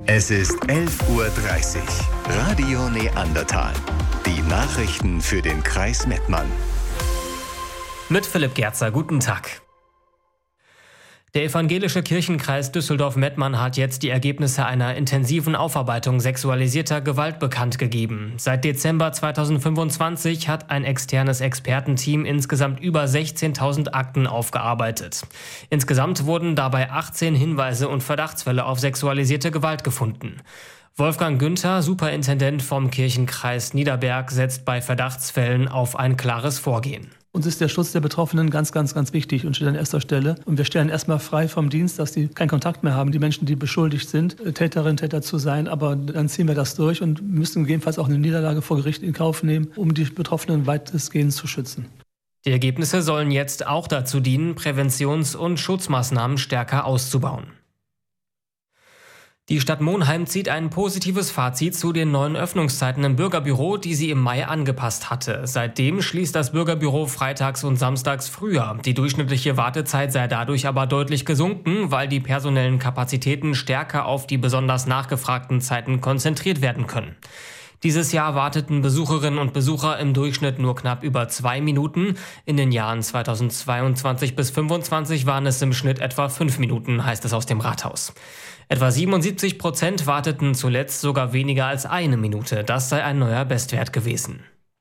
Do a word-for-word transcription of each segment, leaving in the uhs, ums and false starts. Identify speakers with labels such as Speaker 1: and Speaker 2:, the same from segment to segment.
Speaker 1: Es ist elf Uhr dreißig. Radio Neandertal. Die Nachrichten für den Kreis Mettmann.
Speaker 2: Mit Philipp Gerzer, guten Tag. Der evangelische Kirchenkreis Düsseldorf-Mettmann hat jetzt die Ergebnisse einer intensiven Aufarbeitung sexualisierter Gewalt bekannt gegeben. Seit Dezember zweitausendfünfundzwanzig hat ein externes Expertenteam insgesamt über sechzehntausend Akten aufgearbeitet. Insgesamt wurden dabei achtzehn Hinweise und Verdachtsfälle auf sexualisierte Gewalt gefunden. Wolfgang Günther, Superintendent vom Kirchenkreis Niederberg, setzt bei Verdachtsfällen auf ein klares Vorgehen.
Speaker 3: Uns ist der Schutz der Betroffenen ganz, ganz, ganz wichtig und steht an erster Stelle. Und wir stellen erstmal frei vom Dienst, dass die keinen Kontakt mehr haben, die Menschen, die beschuldigt sind, Täterin, Täter zu sein. Aber dann ziehen wir das durch und müssen gegebenenfalls auch eine Niederlage vor Gericht in Kauf nehmen, um die Betroffenen weitestgehend zu schützen.
Speaker 2: Die Ergebnisse sollen jetzt auch dazu dienen, Präventions- und Schutzmaßnahmen stärker auszubauen. Die Stadt Monheim zieht ein positives Fazit zu den neuen Öffnungszeiten im Bürgerbüro, die sie im Mai angepasst hatte. Seitdem schließt das Bürgerbüro freitags und samstags früher. Die durchschnittliche Wartezeit sei dadurch aber deutlich gesunken, weil die personellen Kapazitäten stärker auf die besonders nachgefragten Zeiten konzentriert werden können. Dieses Jahr warteten Besucherinnen und Besucher im Durchschnitt nur knapp über zwei Minuten. In den Jahren zweitausendzweiundzwanzig bis zweitausendzweiundzwanzig waren es im Schnitt etwa fünf Minuten, heißt es aus dem Rathaus. Etwa siebenundsiebzig Prozent warteten zuletzt sogar weniger als eine Minute. Das sei ein neuer Bestwert gewesen.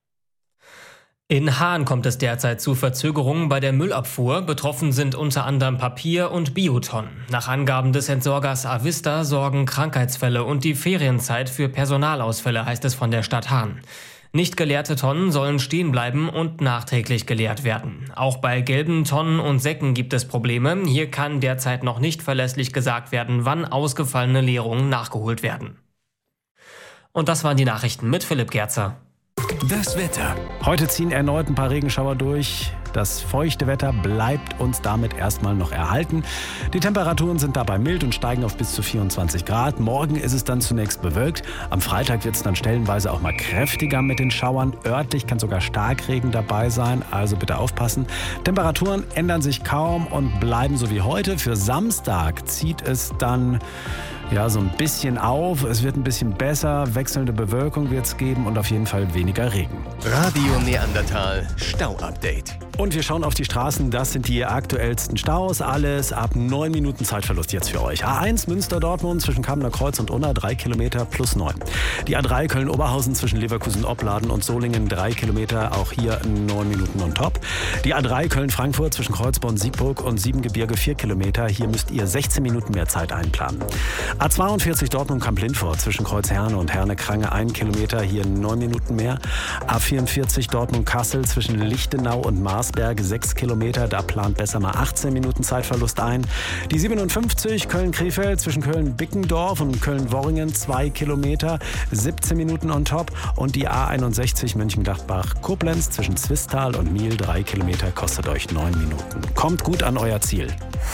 Speaker 2: In Haan kommt es derzeit zu Verzögerungen bei der Müllabfuhr. Betroffen sind unter anderem Papier- und Biotonnen. Nach Angaben des Entsorgers Avista sorgen Krankheitsfälle und die Ferienzeit für Personalausfälle, heißt es von der Stadt Haan. Nicht geleerte Tonnen sollen stehen bleiben und nachträglich geleert werden. Auch bei gelben Tonnen und Säcken gibt es Probleme. Hier kann derzeit noch nicht verlässlich gesagt werden, wann ausgefallene Leerungen nachgeholt werden. Und das waren die Nachrichten mit Philipp Gerzer.
Speaker 1: Das Wetter.
Speaker 4: Heute ziehen erneut ein paar Regenschauer durch. Das feuchte Wetter bleibt uns damit erstmal noch erhalten. Die Temperaturen sind dabei mild und steigen auf bis zu vierundzwanzig Grad. Morgen ist es dann zunächst bewölkt. Am Freitag wird es dann stellenweise auch mal kräftiger mit den Schauern. Örtlich kann sogar Starkregen dabei sein, also bitte aufpassen. Temperaturen ändern sich kaum und bleiben so wie heute. Für Samstag zieht es dann ja so ein bisschen auf. Es wird ein bisschen besser. Wechselnde Bewölkung wird es geben und auf jeden Fall weniger Regen.
Speaker 1: Radio Neandertal Stau-Update.
Speaker 4: Und wir schauen auf die Straßen. Das sind die aktuellsten Staus. Alles ab neun Minuten Zeitverlust jetzt für euch. A eins Münster-Dortmund zwischen Kamener Kreuz und Unna drei Kilometer plus neun. Die A drei Köln-Oberhausen zwischen Leverkusen-Opladen und Solingen drei Kilometer. Auch hier neun Minuten on top. Die A drei Köln-Frankfurt zwischen Kreuzborn-Siegburg und Siebengebirge vier Kilometer. Hier müsst ihr sechzehn Minuten mehr Zeit einplanen. A zweiundvierzig Dortmund-Kamp-Lindfort zwischen Kreuz-Herne und Herne-Krange ein Kilometer. Hier neun Minuten mehr. A vierundvierzig Dortmund-Kassel zwischen Lichtenau und Marsberg sechs Kilometer, da plant besser mal achtzehn Minuten Zeitverlust ein. Die siebenundfünfzig Köln-Krefeld zwischen Köln-Bickendorf und Köln-Worringen zwei Kilometer, siebzehn Minuten on top. Und die A einundsechzig Mönchengladbach-Koblenz zwischen Zwistal und Miel drei Kilometer kostet euch neun Minuten. Kommt gut an euer Ziel.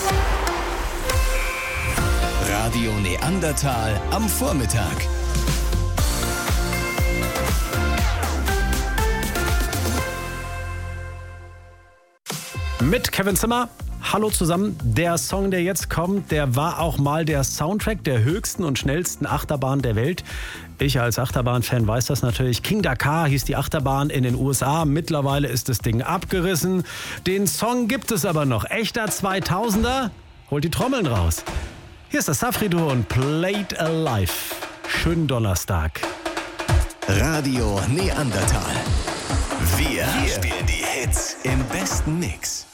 Speaker 1: Radio Neandertal am Vormittag.
Speaker 4: Mit Kevin Zimmer. Hallo zusammen. Der Song, der jetzt kommt, der war auch mal der Soundtrack der höchsten und schnellsten Achterbahn der Welt. Ich als Achterbahn-Fan weiß das natürlich. King Dakar hieß die Achterbahn in den U S A. Mittlerweile ist das Ding abgerissen. Den Song gibt es aber noch. Echter zweitausender. Holt die Trommeln raus. Hier ist das Safri-Duo und Played Alive. Schönen Donnerstag.
Speaker 1: Radio Neandertal. Wir, Wir spielen die Hits im besten Mix.